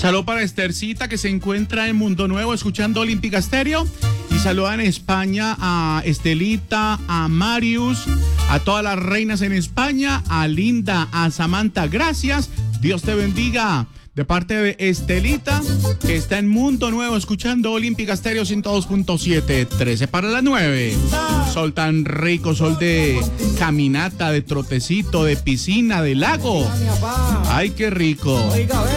Saludo para Esthercita, que se encuentra en Mundo Nuevo escuchando Olímpica Estéreo. Y saludan en España a Estelita, a Marius, a todas las reinas en España, a Linda, a Samantha. Gracias. Dios te bendiga. De parte de Estelita, que está en Mundo Nuevo escuchando Olímpica Estéreo 102.7, 13 para las 9. Sol tan rico, sol de caminata, de trotecito, de piscina, de lago. Ay, qué rico.